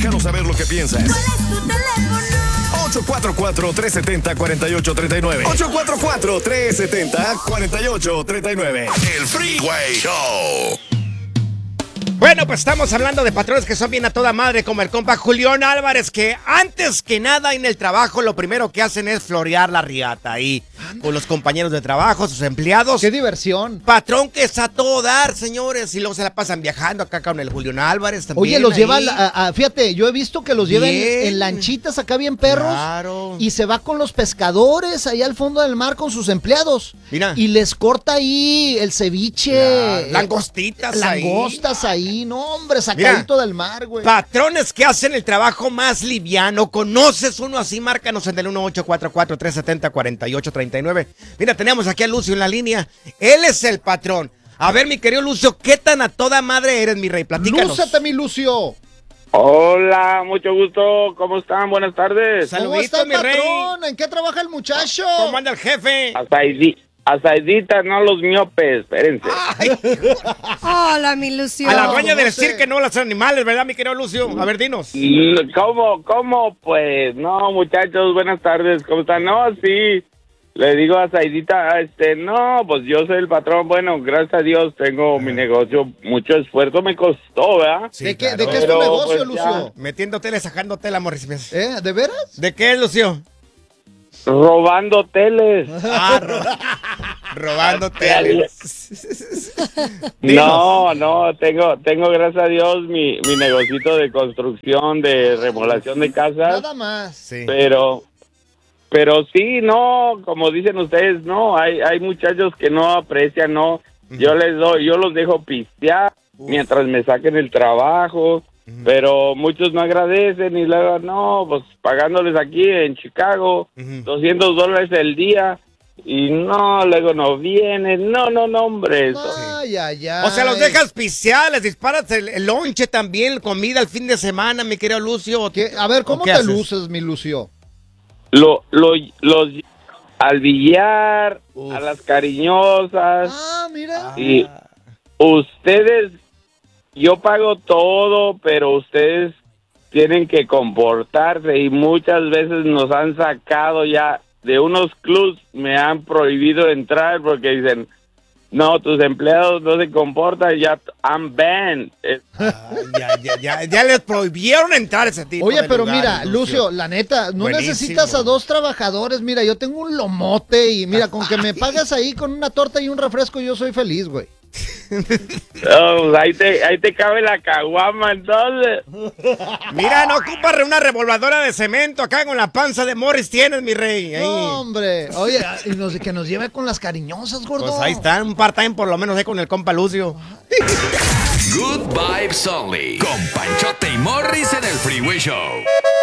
Déjanos saber lo que piensas. ¿Cuál es tu teléfono? 844-370-4839. 844-370-4839. El Freeway Show. Bueno, pues estamos hablando de patrones que son bien a toda madre, como el compa Julián Álvarez, que antes que nada en el trabajo lo primero que hacen es florear la riata ahí con los compañeros de trabajo, sus empleados. ¡Qué diversión! Patrón que es a todo dar, señores, y luego se la pasan viajando acá con el Julián Álvarez también. Oye, los ahí. lleva, fíjate, yo he visto que los llevan Bien. en lanchitas acá bien perros. Claro. Y se va con los pescadores ahí al fondo del mar con sus empleados. Mira. Y les corta ahí el ceviche. Langostitas Langostas ahí. No, hombre, sacadito del mar, güey. Patrones que hacen el trabajo más liviano. ¿Conoces uno así? Márcanos en el 1844-370-4839. Mira, tenemos aquí a Lucio en la línea. Él es el patrón. A ver, mi querido Lucio, ¿qué tan a toda madre eres, mi rey? Platícanos. Lúzate, mi Lucio. Hola, mucho gusto. ¿Cómo están? Buenas tardes. ¿Cómo está el mi rey. patrón? ¿En qué trabaja el muchacho? ¿Cómo anda el jefe? Asaidita, no los miopes, espérense. Hola, mi Lucio. A la dueña no del sé. circo, no los animales, ¿verdad, mi querido Lucio? A ver, dinos. ¿Cómo? Pues, no, muchachos, buenas tardes. ¿Cómo están? No, sí. Le digo a Saidita, no, pues yo soy el patrón. Bueno, gracias a Dios tengo mi negocio. Mucho esfuerzo me costó, ¿verdad? Sí, ¿De qué claro. es tu Pero, negocio, pues, Lucio? Metiendo tele, sacando tela, Morris. ¿De veras? ¿De qué es, Lucio? Robando teles. Robando teles. No, tengo gracias a Dios mi negocito de construcción, de remodelación de casas. Nada más. Sí. Pero sí, no, como dicen ustedes, no, hay muchachos que no aprecian, no, yo los dejo pistear mientras me saquen el trabajo, pero muchos no agradecen y luego, no, pues pagándoles aquí en Chicago, $200 el día, y no, luego no vienen, no, hombre, eso. Ay. O sea, los dejas pisear, les disparas el lonche también, comida el fin de semana, mi querido Lucio. A ver, ¿cómo ¿O qué te haces? luces, mi Lucio? Los al billar, a las cariñosas. Ah, mira. Y ustedes, yo pago todo, pero ustedes tienen que comportarse y muchas veces nos han sacado ya de unos clubs, me han prohibido entrar porque dicen, no, tus empleados no se comportan, ya I'm banned. Ya les prohibieron entrar ese tipo Oye, de pero lugares, mira, Lucio, la neta, no Buenísimo. necesitas a dos trabajadores. Mira, yo tengo un lomote y mira, con que me pagas ahí con una torta y un refresco, yo soy feliz, güey. Oh, ahí te cabe la caguama, entonces. Mira, no ocupas una revolvadora de cemento acá con la panza de Morris tienes, mi rey. Ahí. No, hombre. Oye, que nos lleve con las cariñosas, gordo. Pues ahí está, un part-time por lo menos con el compa Lucio. Good Vibes Only. Con Panchote y Morris en el Freeway Show.